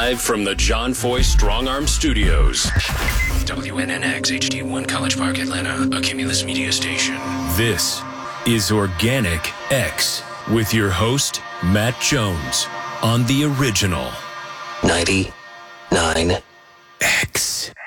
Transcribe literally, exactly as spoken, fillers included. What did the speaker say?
Live from the John Foy Strong Arm Studios. W N N X H D one College Park, Atlanta, a Cumulus Media station. This is Organic X with your host, Matt Jones, on the original ninety-nine X.